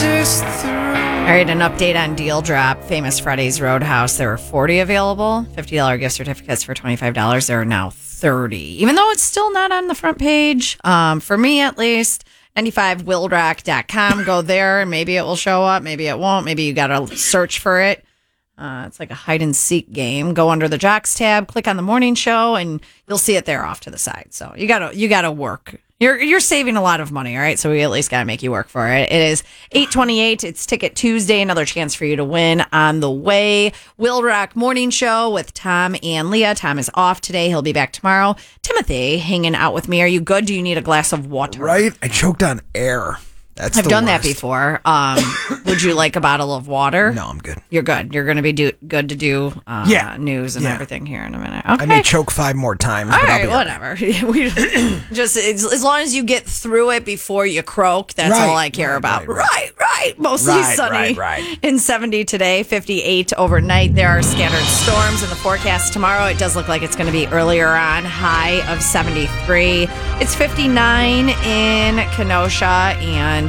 All right, an update on Deal Drop. Famous Freddy's Roadhouse. There were 40 available. $50 gift certificates for $25. There are now 30. Even though it's still not on the front page, for me at least, 95willrock.com. Go there and maybe it will show up. Maybe it won't. Maybe you got to search for it. It's like a hide and seek game. Go under the Jocks tab, click on the morning show, and you'll see it there off to the side. So you gotta work. You're saving a lot of money, all right? So we at least gotta make you work for it. It is 8:28. It's Ticket Tuesday. Another chance for you to win on the way. Will Rock Morning Show with Tom and Leah. Tom is off today. He'll be back tomorrow. Timothy hanging out with me. Are you good? Do you need a glass of water? Right? I choked on air. I've done that before. Would you like a bottle of water? No, I'm good. You're good. You're going to be good to do news and everything here in a minute. Okay. I may choke 5 more times. All right, whatever. We just as long as you get through it before you croak, that's all I care about. Right. Mostly sunny. In 70 today, 58 overnight. There are scattered storms in the forecast tomorrow. It does look like it's going to be earlier on. High of 73. It's 59 in Kenosha and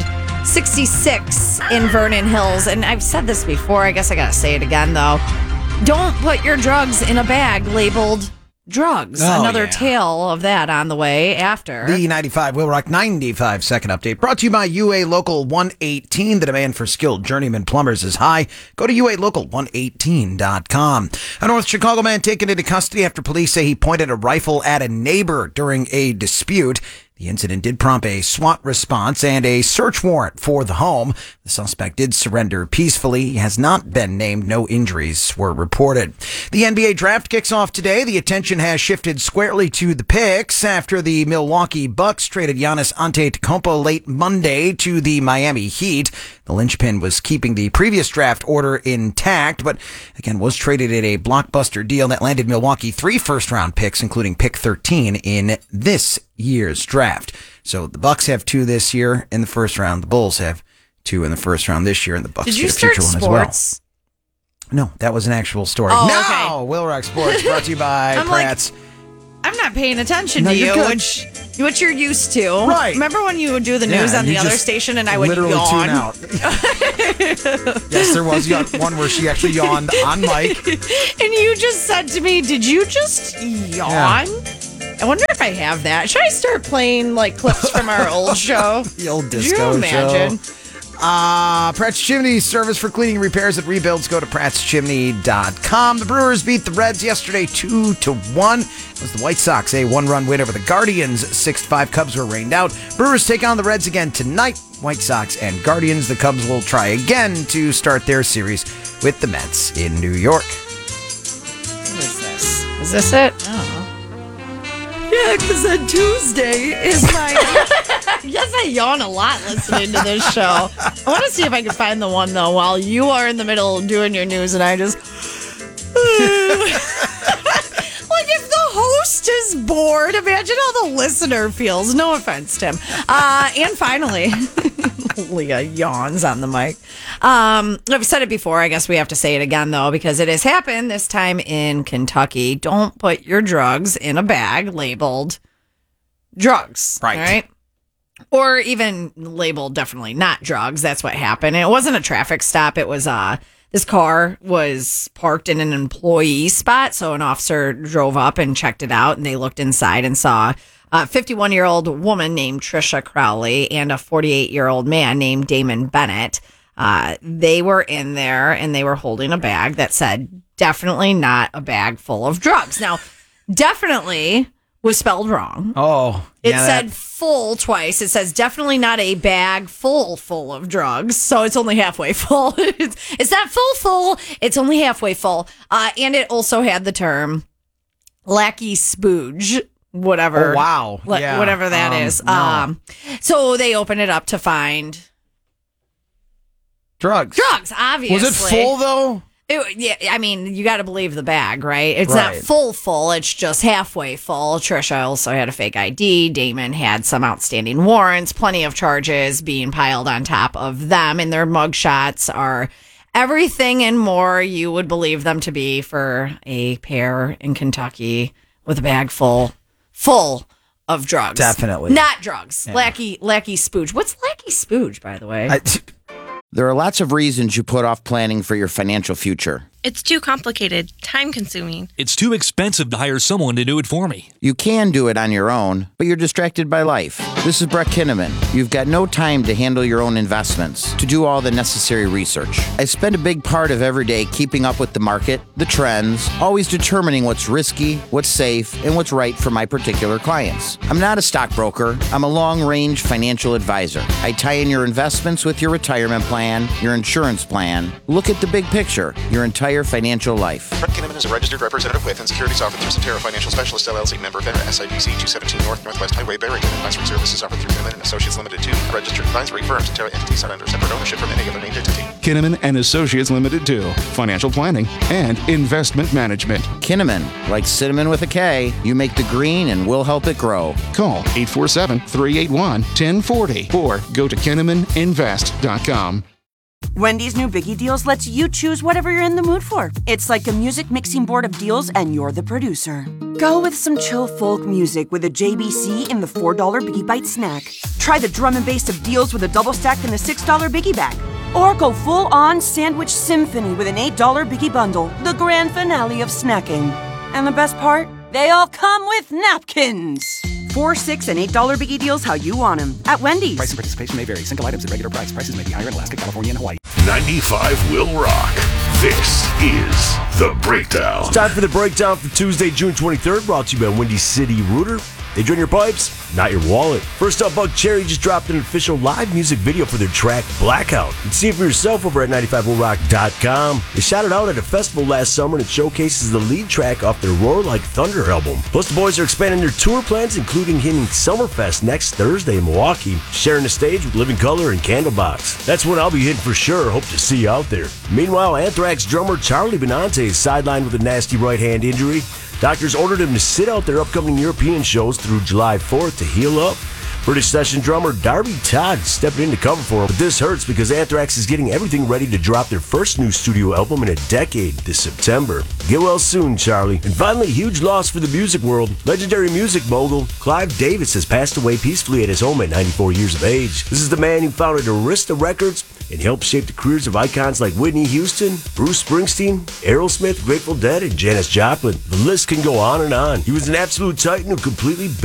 66 in Vernon Hills. And I've said this before. I guess I got to say it again, though. Don't put your drugs in a bag labeled drugs. Another tale of that on the way after. The 95 Will Rock 95-second update brought to you by UA Local 118. The demand for skilled journeyman plumbers is high. Go to ualocal118.com. A North Chicago man taken into custody after police say he pointed a rifle at a neighbor during a dispute. The incident did prompt a SWAT response and a search warrant for the home. The suspect did surrender peacefully. He has not been named. No injuries were reported. The NBA draft kicks off today. The attention has shifted squarely to the picks after the Milwaukee Bucks traded Giannis Antetokounmpo late Monday to the Miami Heat. The linchpin was keeping the previous draft order intact, but again was traded in a blockbuster deal that landed Milwaukee 3 first-round picks, including pick 13 in this year's draft. So the Bucks have 2 this year in the first round. The Bulls have 2 in the first round this year, and the Bucks Did you get a future start one sports? as well. No, that was an actual story. Oh, now, okay. Will Rock Sports brought to you by Pratt's. I'm not paying attention to you, which you're used to. Right. Remember when you would do the news on the other station and I would literally yawn? tune out. Yes, there was one where she actually yawned on mic. And you just said to me, did you just yawn? Yeah. I wonder if I have that. Should I start playing like clips from our old show? The old Could disco you imagine? show. Pratt's Chimney service for cleaning, repairs, and rebuilds. Go to prattschimney.com. The Brewers beat the Reds yesterday 2-1. It was the White Sox, a 1-run win over the Guardians. 6-5 Cubs were rained out. Brewers take on the Reds again tonight. White Sox and Guardians. The Cubs will try again to start their series with the Mets in New York. What is this? Is this it? Oh. Yeah, because on Tuesday is my... Yes, I yawn a lot listening to this show. I want to see if I can find the one, though, while you are in the middle of doing your news and I just... Like, if the host is bored, imagine how the listener feels. No offense, Tim. And finally, Leah yawns on the mic. I've said it before. I guess we have to say it again, though, because it has happened this time in Kentucky. Don't put your drugs in a bag labeled drugs. Right. All right? Or even labeled definitely not drugs. That's what happened. And it wasn't a traffic stop. It was this car was parked in an employee spot. So an officer drove up and checked it out, and they looked inside and saw a 51-year-old woman named Trisha Crowley and a 48-year-old man named Damon Bennett. They were in there and they were holding a bag that said definitely not a bag full of drugs. Now, definitely was spelled wrong. Oh, it said full twice. It says definitely not a bag full of drugs. So it's only halfway full. It's not full. It's only halfway full. And it also had the term lackey spooge, whatever. Oh, wow. Whatever that is. No. So they open it up to find drugs. Drugs, obviously. Was it full, though? Yeah, I mean, you got to believe the bag, right? It's Right. not full. It's just halfway full. Trisha also had a fake ID. Damon had some outstanding warrants, plenty of charges being piled on top of them, and their mugshots are everything and more you would believe them to be for a pair in Kentucky with a bag full of drugs. Definitely. Not drugs. Yeah. Lackey spooge. What's lackey spooge, by the way? There are lots of reasons you put off planning for your financial future. It's too complicated, time-consuming. It's too expensive to hire someone to do it for me. You can do it on your own, but you're distracted by life. This is Brett Kinnaman. You've got no time to handle your own investments, to do all the necessary research. I spend a big part of every day keeping up with the market, the trends, always determining what's risky, what's safe, and what's right for my particular clients. I'm not a stockbroker. I'm a long-range financial advisor. I tie in your investments with your retirement plan, your insurance plan. Look at the big picture, your entire financial life. Brett Kinnaman is a registered representative with and securities offered through Centera Financial Specialist LLC, member FINRA, SIPC 217 Northwest Highway, Barrington. Advisory services offered through Kinnaman and Associates Limited 2, a registered advisory firm. Centera entities not under separate ownership from any other named entity. Kinnaman and Associates Limited 2, financial planning and investment management. Kinnaman, like cinnamon with a K, you make the green and we'll help it grow. Call 847-381-1040 or go to KinnamanInvest.com. Wendy's new Biggie Deals lets you choose whatever you're in the mood for. It's like a music mixing board of deals, and you're the producer. Go with some chill folk music with a JBC in the $4 Biggie Bite snack. Try the drum and bass of deals with a double stack in the $6 Biggie Bag. Or go full-on sandwich symphony with an $8 Biggie Bundle, the grand finale of snacking. And the best part? They all come with napkins. $4, $6, and $8 Biggie Deals how you want them at Wendy's. Price and participation may vary. Single items at regular price. Prices may be higher in Alaska, California, and Hawaii. 95 will rock. This is The Breakdown. It's time for The Breakdown for Tuesday, June 23rd, brought to you by Windy City Rooter. They drain your pipes, not your wallet. First up, Buck Cherry just dropped an official live music video for their track Blackout. You can see it for yourself over at 95willrock.com. They shouted out at a festival last summer and it showcases the lead track off their Roar Like Thunder album. Plus, the boys are expanding their tour plans, including hitting Summerfest next Thursday in Milwaukee, sharing the stage with Living Colour and Candlebox. That's when I'll be hitting for sure. Hope to see you out there. Meanwhile, Anthrax drummer Charlie Benante is sidelined with a nasty right hand injury. Doctors ordered him to sit out their upcoming European shows through July 4th to heal up. British session drummer Darby Todd stepping in to cover for him. But this hurts because Anthrax is getting everything ready to drop their first new studio album in a decade this September. Get well soon, Charlie. And finally, huge loss for the music world. Legendary music mogul Clive Davis has passed away peacefully at his home at 94 years of age. This is the man who founded Arista Records and helped shape the careers of icons like Whitney Houston, Bruce Springsteen, Aerosmith, Grateful Dead, and Janis Joplin. The list can go on and on. He was an absolute titan who completely